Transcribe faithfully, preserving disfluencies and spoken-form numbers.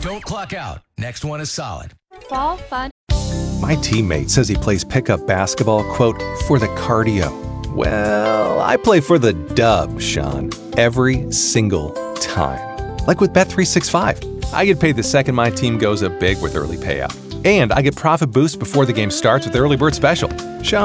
Don't clock out. Next one is solid. Fall fun. My teammate says he plays pickup basketball, quote, for the cardio. Well, I play for the dub, Sean, every single time. Like with Bet three sixty-five. I get paid the second my team goes up big with early payout. And I get profit boost before the game starts with Early Bird Special. Sean